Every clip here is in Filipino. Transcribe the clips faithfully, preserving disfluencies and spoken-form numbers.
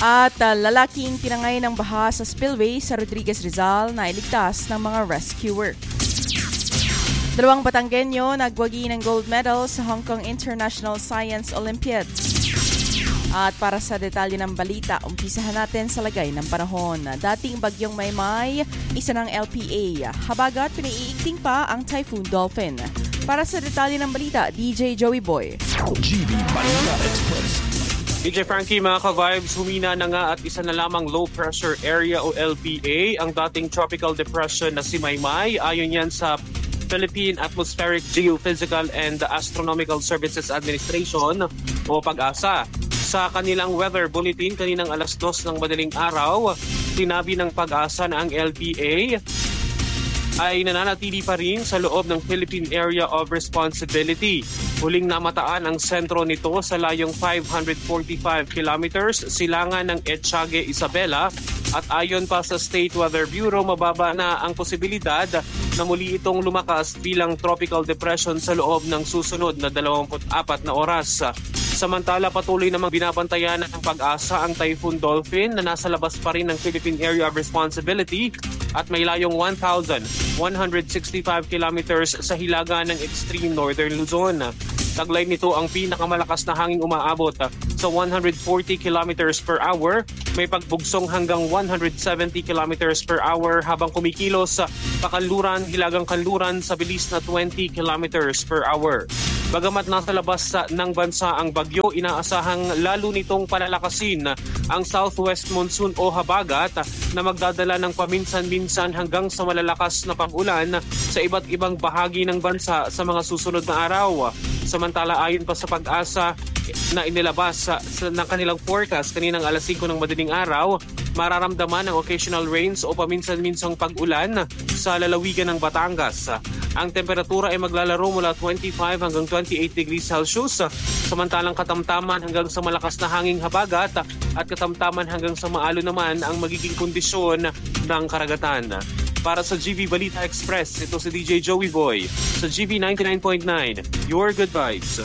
At uh, lalaking tinangay ng baha sa spillway sa Rodriguez Rizal na iligtas ng mga rescuer. Dalawang Batanggenyo nagwagi ng gold medal sa Hong Kong International Science Olympiad. At para sa detalye ng balita, umpisahan natin sa lagay ng panahon. Dating bagyong Maymay, isa ng L P A. Habagat, pinaiigting pa ang Typhoon Dolphin. Para sa detalye ng balita, D J Joey Boy. G B Balita Express. D J Frankie, mga ka-vibes, humina na nga at isa na lamang low pressure area o L P A ang dating tropical depression na si Maymay. Ayon yan sa Philippine Atmospheric, Geophysical and Astronomical Services Administration o PAGASA. Sa kanilang weather bulletin kaninang alas dos ng madaling araw, sinabi ng PAGASA na ang L P A ay nananatili pa rin sa loob ng Philippine Area of Responsibility. Huling namataan ang sentro nito sa layong five hundred forty-five kilometers silangan ng Etchage, Isabela, at ayon pa sa State Weather Bureau, mababa na ang posibilidad na muli itong lumakas bilang tropical depression sa loob ng susunod na dalawampu't apat na oras. Samantala, patuloy namang binabantayan ng PAGASA ang Typhoon Dolphin na nasa labas pa rin ng Philippine Area of Responsibility at may layong one thousand one hundred sixty-five kilometers sa hilaga ng extreme northern Luzon. Taglay nito ang pinakamalakas na hangin umaabot sa one hundred forty kilometers per hour, may pagbugsong hanggang one hundred seventy kilometers per hour habang kumikilos sa pakanluran, hilagang kanluran sa bilis na twenty kilometers per hour. Bagamat nasa labas ng bansa ang bagyo, inaasahang lalo nitong palalakasin ang southwest monsoon o habagat na magdadala ng paminsan-minsan hanggang sa malalakas na pag-ulan sa iba't ibang bahagi ng bansa sa mga susunod na araw. Samantala, ayon pa sa PAGASA na inilabas sa, sa ng kanilang forecast kaninang alas singko ng madaling araw, mararamdaman ang occasional rains o paminsan-minsang pag-ulan sa lalawigan ng Batangas. Ang temperatura ay maglalaro mula twenty-five hanggang twenty-eight degrees Celsius, samantalang katamtaman hanggang sa malakas na hanging habagat at katamtaman hanggang sa maalo naman ang magiging kondisyon ng karagatan. Para sa G B Balita Express, ito si D J Joey Boy sa G B ninety-nine point nine, Your Good Vibes.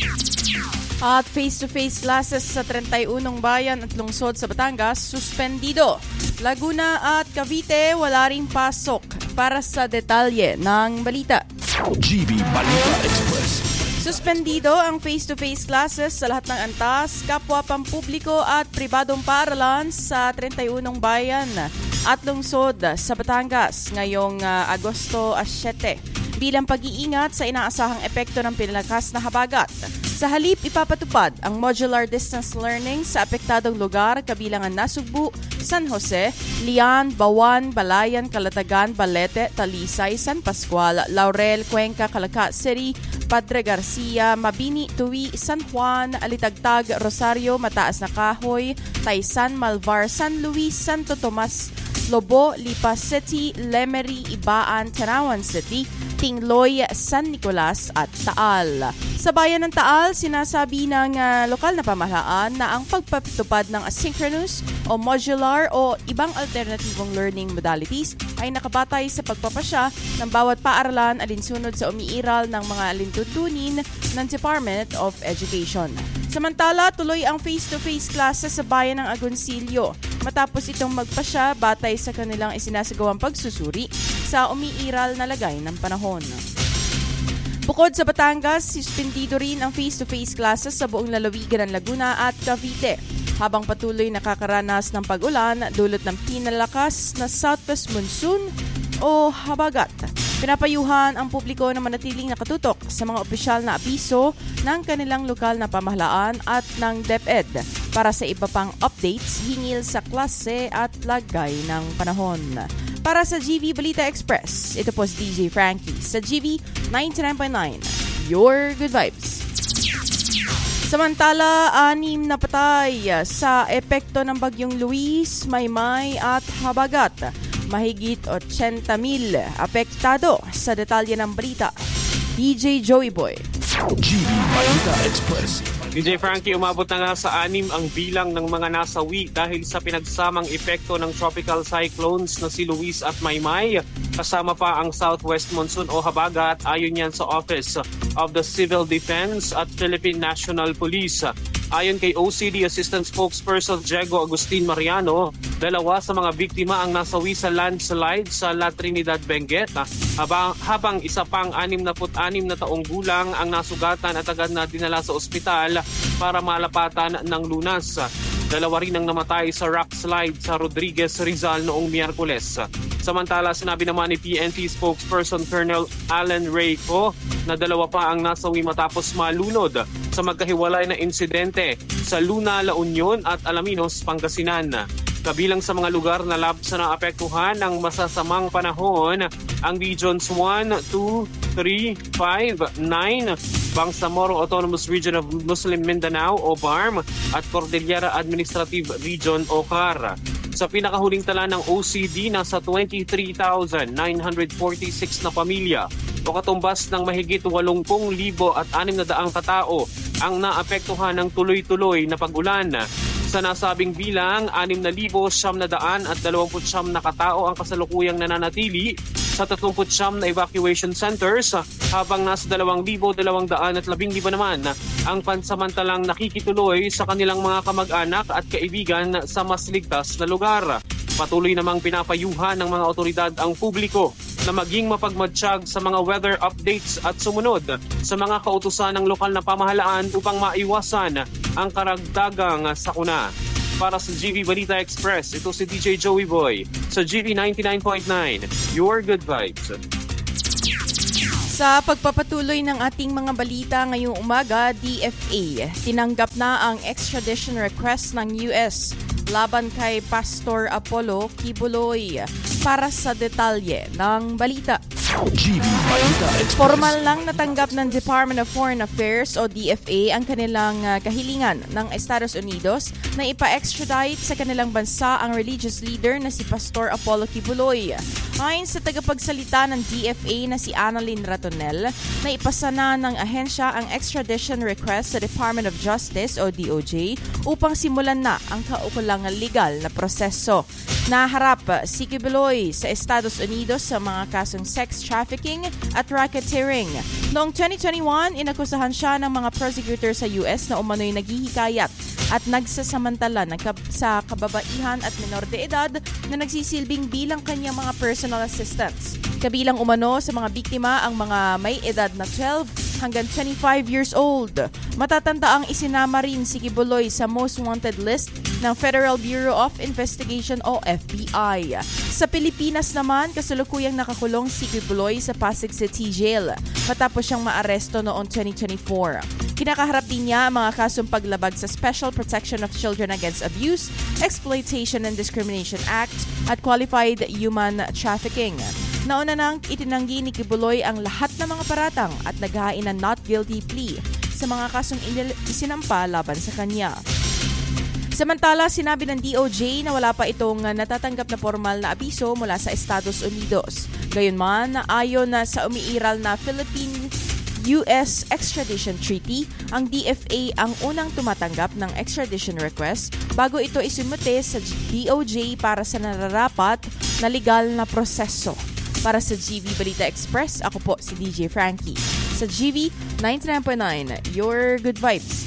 At face-to-face classes sa thirty-one bayan at lungsod sa Batangas, suspendido. Laguna at Cavite, wala ring pasok. Para sa detalye ng balita. G B Balita Express. Suspendido ang face-to-face classes sa lahat ng antas, kapwa pampubliko at pribadong paaralan sa thirty-one bayan at lungsod sa Batangas ngayong uh, Agosto siyete bilang pag-iingat sa inaasahang epekto ng pinalakas na habagat. Sa halip, ipapatupad ang modular distance learning sa apektadong lugar kabilang ang Nasugbu, San Jose, Lian, Bawan, Balayan, Calatagan, Balete, Talisay, San Pascual, Laurel, Cuenca, Calaca City, Padre Garcia, Mabini, Tuwi, San Juan, Alitagtag, Rosario, Mataas na Kahoy, Taysan, Malvar, San Luis, Santo Tomas, Lobo, Lipa City, Lemery, Ibaan, Tanawan City, Tingloy, San Nicolas at Taal. Sa bayan ng Taal, sinasabi ng uh, lokal na pamahalaan na ang pagpapatupad ng asynchronous o modular o ibang alternatibong learning modalities ay nakabatay sa pagpapasya ng bawat paaralan alinsunod sa umiiral ng mga alintuntunin ng Department of Education. Samantala, tuloy ang face-to-face classes sa bayan ng Agoncillo matapos itong magpasya batay sa kanilang isinasagawang pagsusuri sa umiiral na lagay ng panahon. Bukod sa Batangas, suspendido rin ang face-to-face classes sa buong lalawigan ng Laguna at Cavite habang patuloy nakakaranas ng pag-ulan dulot ng pinalakas na southwest monsoon o habagat. Pinapayuhan ang publiko na manatiling nakatutok sa mga opisyal na abiso ng kanilang lokal na pamahalaan at ng DepEd para sa iba pang updates hingil sa klase at lagay ng panahon. Para sa G V Balita Express, ito po si D J Frankie sa G V ninety-nine point nine, Your Good Vibes. Samantala, anim na patay sa epekto ng bagyong Luis, Maymay at habagat. Mahigit eighty mil apektado. Sa detalye ng balita, D J Joey Boy. G B Balita Express. D J Frankie, umabot na nga sa anim ang bilang ng mga nasawi dahil sa pinagsamang epekto ng tropical cyclones na si Luis at Maymay. Kasama pa ang southwest monsoon o habagat ayon yan sa Office of the Civil Defense at Philippine National Police. Ayon kay O C D Assistant Spokesperson Diego Agustin Mariano, dalawa sa mga biktima ang nasawi sa landslide sa La Trinidad, Benguet, habang, habang isa pang anim na anim na taong gulang ang nasugatan at agad na dinala sa ospital para malapatan ng lunas. Dalawa rin ang namatay sa rock slide sa Rodriguez, Rizal noong Miyerkules. Samantala, sinabi naman ni P N P spokesperson Colonel Alan Reyco na dalawa pa ang nasawi matapos malunod sa magkahiwalay na insidente sa Luna, La Union at Alaminos, Pangasinan. Kabilang sa mga lugar na labsa na apektuhan ng masasamang panahon ang Regions one, two, three, five, nine, Bangsamoro Autonomous Region of Muslim Mindanao o B A R M at Cordillera Administrative Region o C A R. Sa pinakahuling tala ng O C D, nasa twenty-three thousand nine hundred forty-six na pamilya o katumbas ng mahigit eighty thousand at six na daang katao ang naapektuhan ng tuloy-tuloy na pag-ulan. Sa nasabing bilang, six na daan at dalawampu't siyam na katao ang kasalukuyang nananatili sa tatlumput siyam na evacuation centers, habang nasa dalawang libo dalawang daan at labing liba naman ang pansamantalang nakikituloy sa kanilang mga kamag-anak at kaibigan sa mas ligtas na lugar. Patuloy namang pinapayuhan ng mga otoridad ang publiko na maging mapagmatsyag sa mga weather updates at sumunod sa mga kautusan ng lokal na pamahalaan upang maiwasan ang karagdagang sakuna. Para sa G V Balita Express, ito si D J Joey Boy sa G V ninety-nine point nine, Your Good Vibes. Sa pagpapatuloy ng ating mga balita ngayong umaga, D F A tinanggap na ang extradition request ng U S laban kay Pastor Apollo Kibuloy. Para sa detalye ng balita, G V Balita Express. Formal lang natanggap ng Department of Foreign Affairs o D F A ang kanilang uh, kahilingan ng Estados Unidos na ipa-extradite sa kanilang bansa ang religious leader na si Pastor Apollo Kibuloy. Ayon sa tagapagsalita ng D F A na si Annalyn Ratonel, na ipasa na ng ahensya ang extradition request sa Department of Justice o D O J upang simulan na ang kaukulang legal na proseso. Naharap si Kibuloy sa Estados Unidos sa mga kasong sex trafficking at racketeering. Noong twenty twenty-one, inakusahan siya ng mga prosecutor sa U S na umano'y naghihikayat at nagsasamantala ng kab- sa kababaihan at minor de edad na nagsisilbing bilang kanyang mga personal assistants. Kabilang umano sa mga biktima ang mga may edad na twelve hanggang twenty-five years old. Matatanda ang isinama rin si Kibuloy sa most wanted list ng Federal Bureau of Investigation o F B I. Sa Pilipinas naman, kasalukuyang nakakulong si Kibuloy sa Pasig City Jail matapos siyang maaresto noong twenty twenty-four. Kinakaharap din niya ang mga kasong paglabag sa Special Protection of Children Against Abuse, Exploitation and Discrimination Act at Qualified Human Trafficking. Nauna nang itinanggi ni Kibuloy ang lahat ng mga paratang at naghain ng not guilty plea sa mga kasong inil- isinampa laban sa kanya. Samantala, sinabi ng D O J na wala pa itong natatanggap na formal na abiso mula sa Estados Unidos. Gayunman, ayon na sa umiiral na Philippine-U S Extradition Treaty, ang D F A ang unang tumatanggap ng extradition request bago ito isumite sa D O J para sa nararapat na legal na proseso. Para sa G V Balita Express, ako po si D J Frankie. Sa G V ninety-nine point nine, Your Good Vibes.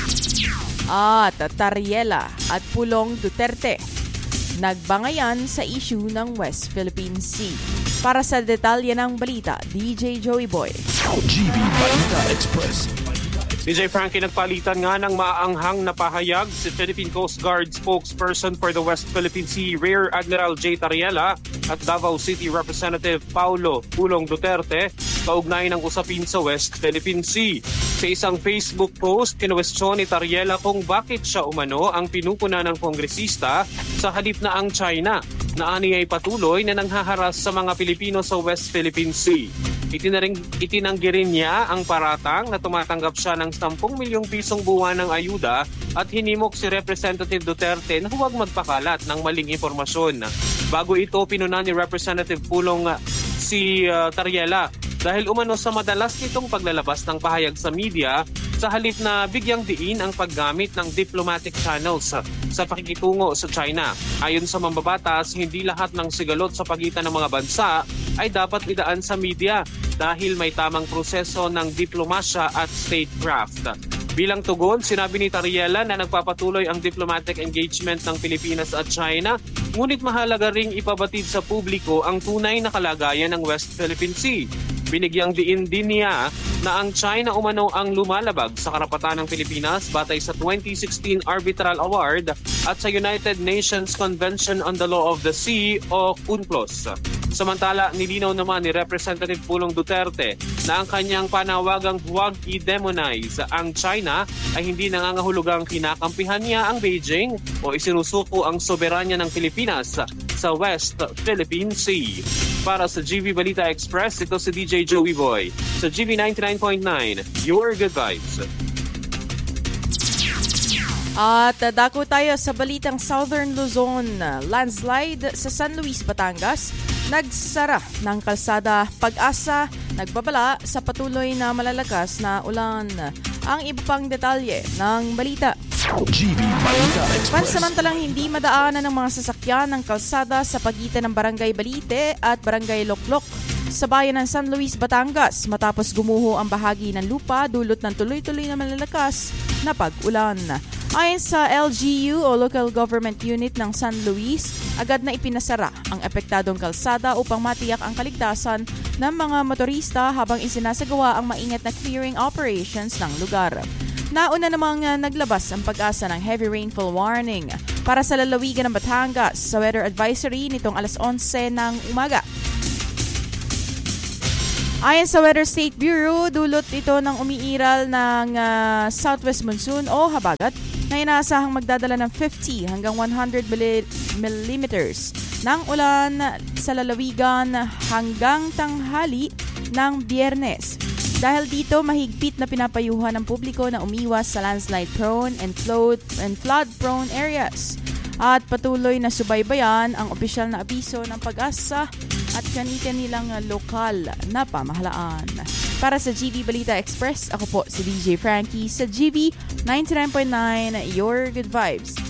At Tariela at Pulong Duterte nagbangayan sa issue ng West Philippine Sea. Para sa detalye ng balita, D J Joey Boy. G V Balita Express. D J Frankie, nagpalitan nga ng maaanghang na pahayag si Philippine Coast Guard spokesperson for the West Philippine Sea, Rear Admiral J. Tariela at Davao City Representative Paulo Pulong Duterte kaugnay ng usapin sa West Philippine Sea. Sa isang Facebook post, kinuwestiyon ni Tariela kung bakit siya umano ang pinupuna ng kongresista sa halip na ang China, na ani ay patuloy na nanghaharas sa mga Pilipino sa West Philippine Sea. Itinaring, itinanggi rin niya ang paratang na tumatanggap siya ng ten milyong pisong buwan ng ayuda at hinimok si Representative Duterte na huwag magpakalat ng maling impormasyon. Bago ito, pinuna ni Representative Pulong si uh, Tariela dahil umano sa madalas nitong paglalabas ng pahayag sa media sa halip na bigyang diin ang paggamit ng diplomatic channels sa, sa pakikitungo sa China. Ayon sa mambabatas, hindi lahat ng sigalot sa pagitan ng mga bansa ay dapat idaan sa media dahil may tamang proseso ng diplomasya at statecraft. Bilang tugon, sinabi ni Tariela na nagpapatuloy ang diplomatic engagement ng Pilipinas at China, ngunit mahalaga ring ipabatid sa publiko ang tunay na kalagayan ng West Philippine Sea. Binigyang diin din niya na ang China umano ang lumalabag sa karapatan ng Pilipinas batay sa twenty sixteen Arbitral Award at sa United Nations Convention on the Law of the Sea o UNCLOS. Samantala, nilinaw naman ni Representative Pulong Duterte na ang kanyang panawagang huwag i-demonize ang China ay hindi nangangahulugang kinakampihan niya ang Beijing o isinusuko ang soberanya ng Pilipinas sa West Philippine Sea. Para sa G V Balita Express, ito si D J Joey Boy. Sa G V ninety-nine point nine, your good vibes. At dako tayo sa balitang Southern Luzon. Landslide sa San Luis, Batangas. Nagsara ng kalsada Pag-asa, nagbabala sa patuloy na malalakas na ulan. Ang iba pang detalye ng balita. G V Balita Express. Pansamantalang hindi madaanan ng mga sasakyan ng kalsada sa pagitan ng Barangay Balite at Barangay Loklok sa bayan ng San Luis, Batangas matapos gumuho ang bahagi ng lupa dulot ng tuloy-tuloy na malalakas na pag-ulan. Ayon sa L G U o Local Government Unit ng San Luis, agad na ipinasara ang epektadong kalsada upang matiyak ang kaligtasan ng mga motorista habang isinasagawa ang maingat na clearing operations ng lugar. Nauna namang uh, naglabas ang Pag-asa ng heavy rainfall warning para sa lalawigan ng Batangas sa weather advisory nitong alas onse ng umaga. Ayon sa Weather State Bureau, dulot ito ng umiiral ng uh, southwest monsoon o habagat na inaasahang magdadala ng fifty hanggang one hundred millimeters ng ulan sa lalawigan hanggang tanghali ng Biyernes. Dahil dito, mahigpit na pinapayuhan ng publiko na umiwas sa landslide-prone and flood and flood-prone areas. At patuloy na subaybayan ang opisyal na abiso ng Pag-asa at kani-kanilang lokal na pamahalaan. Para sa G V Balita Express, ako po si D J Frankie sa G V ninety-nine point nine, Your Good Vibes.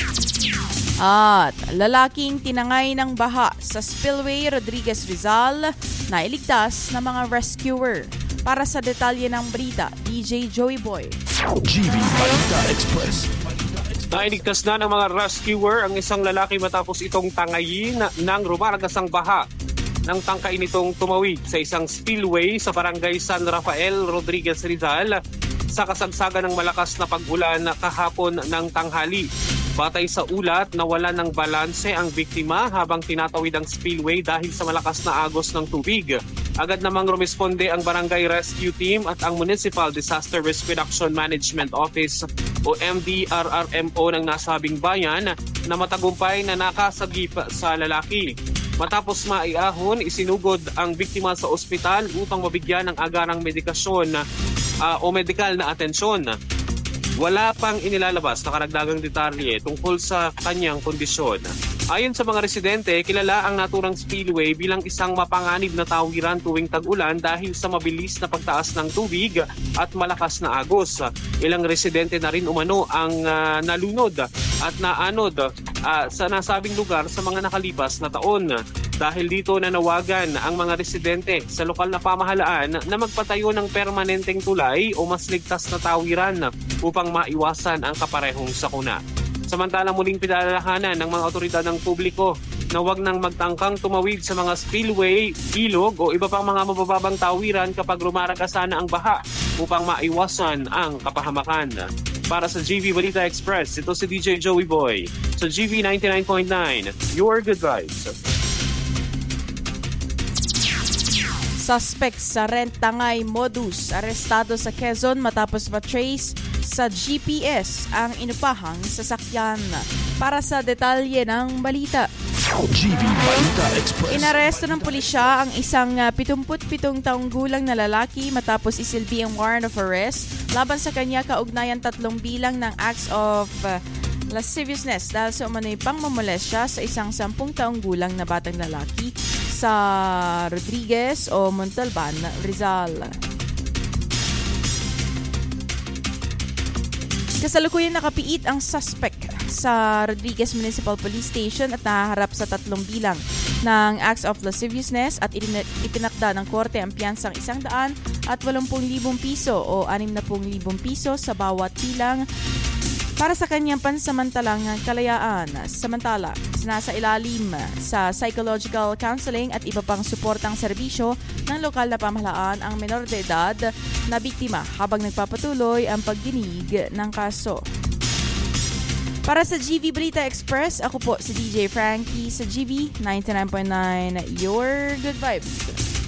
At lalaking tinangay ng baha sa Spillway Rodriguez Rizal na iligtas ng mga rescuer. Para sa detalye ng balita, D J Joey Boy. G V Balita Express. Nailigtas na ng mga rescuer ang isang lalaki matapos itong tangayin ng rumaragasang baha ng tangkay nitong tumawid sa isang spillway sa barangay San Rafael, Rodriguez Rizal sa kasagsagan ng malakas na pag-ulan kahapon ng tanghali. Batay sa ulat, nawalan ng balanse ang biktima habang tinatawid ang spillway dahil sa malakas na agos ng tubig. Agad namang rumisponde ang Barangay Rescue Team at ang Municipal Disaster Risk Reduction Management Office o M D R R M O ng nasabing bayan na matagumpay na nakasagip sa lalaki. Matapos maiahon, isinugod ang biktima sa ospital upang mabigyan ng agarang medikasyon uh, o medikal na atensyon. Wala pang inilalabas na karagdagang detalye tungkol sa kanyang kondisyon. Ayon sa mga residente, kilala ang naturang spillway bilang isang mapanganib na tawiran tuwing tag-ulan dahil sa mabilis na pagtaas ng tubig at malakas na agos. Ilang residente na rin umano ang uh, nalunod at naanod uh, sa nasabing lugar sa mga nakalipas na taon. Dahil dito nanawagan ang mga residente sa lokal na pamahalaan na magpatayo ng permanenteng tulay o mas ligtas na tawiran upang maiwasan ang kaparehong sakuna. Samantalang muling pinalalahanan ng mga otoridad ng publiko na huwag nang magtangkang tumawid sa mga spillway, ilog o iba pang mga mabababang tawiran kapag rumaragasa na ang baha upang maiwasan ang kapahamakan. Para sa G V Balita Express, ito si D J Joey Boy sa G V ninety-nine point nine, Your Good Vibes. Suspect sa rent-tangay modus arestado sa Quezon matapos ma-trace sa G P S ang inupahang sasakyan. Para sa detalye ng balita, G V Balita Express. Inaresto ng pulisya ang isang pitungputpitong taong gulang na lalaki matapos isilbi ang warrant of arrest laban sa kanya kaugnayan tatlong bilang ng acts of uh, lasciviousness dahil sa umano'y pangmamolestya sa isang sampung taong gulang na batang lalaki sa Rodriguez o Montalban, Rizal. Kasalukuyang nakapiit ang suspect sa Rodriguez Municipal Police Station at nahaharap sa tatlong bilang ng acts of lasciviousness at itinakda ng korte ang piyansang isang daan at walumpung libong piso o anim na pung libong piso sa bawat bilang para sa kanyang pansamantalang kalayaan. Samantala, nasa ilalim sa psychological counseling at iba pang suportang serbisyo ng lokal na pamahalaan ang menor de edad na biktima habang nagpapatuloy ang pagdinig ng kaso. Para sa G V Balita Express, ako po si D J Frankie sa G V ninety-nine point nine, Your Good Vibes.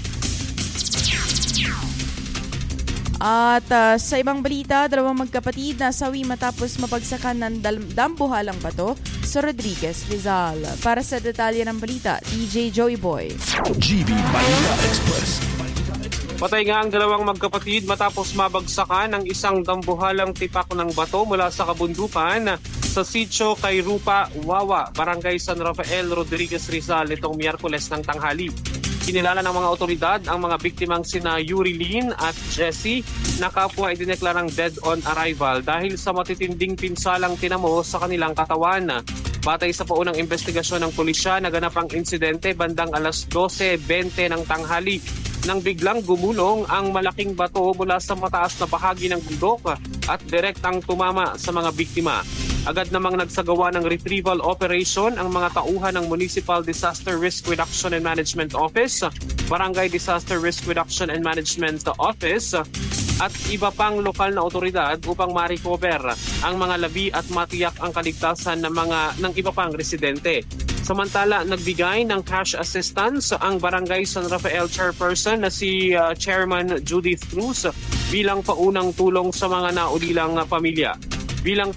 At uh, sa ibang balita, dalawang magkapatid na sawi matapos mapagsakan ng dal- dambuhalang bato sa Rodriguez, Rizal. Para sa detalye ng balita, D J Joey Boy. G V Balita Express. Patay nga ang dalawang magkapatid matapos mabagsakan ng isang dambuhalang tipak ng bato mula sa kabundukan sa sitio kay Rupa, Wawa, Barangay San Rafael, Rodriguez, Rizal itong Miyerkules ng tanghali. Kinilala ng mga otoridad ang mga biktimang sina Yuri Lynn at Jessie na kapwa idineklarang dead on arrival dahil sa matitinding pinsalang tinamo sa kanilang katawan. Batay sa paunang investigasyon ng pulisya, naganap ang insidente bandang alas dose bente ng tanghali nang biglang gumulong ang malaking bato mula sa mataas na bahagi ng bundok at direktang tumama sa mga biktima. Agad namang nagsagawa ng retrieval operation ang mga tauhan ng Municipal Disaster Risk Reduction and Management Office, Barangay Disaster Risk Reduction and Management Office at iba pang lokal na otoridad upang ma-recover ang mga labi at matiyak ang kaligtasan ng mga ng iba pang residente. Samantala, nagbigay ng cash assistance ang Barangay San Rafael Chairperson na si uh, Chairman Judith Cruz bilang paunang tulong sa mga naulilang uh, pamilya. Bilang